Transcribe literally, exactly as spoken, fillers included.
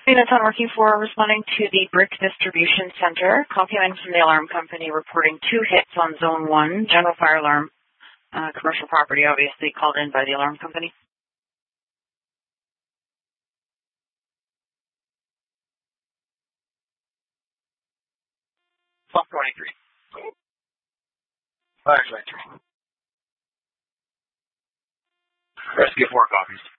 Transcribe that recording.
Units I'm working for responding to the Brick Distribution Center. Call came in from the alarm company reporting two hits on zone one, general fire alarm, uh, commercial property obviously called in by the alarm company. twelve twenty-three. Fire twenty-three. Rescue four copies.